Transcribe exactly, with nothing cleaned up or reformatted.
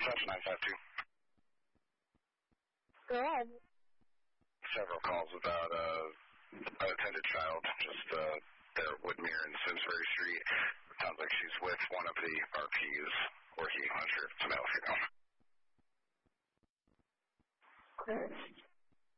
seven nine five two. Go ahead. Several calls about uh, an unattended child just uh, there at Woodmere and Simsbury Street. It sounds like she's with one of the R Ps, or he, I'm not sure if it's a male or female. Clear.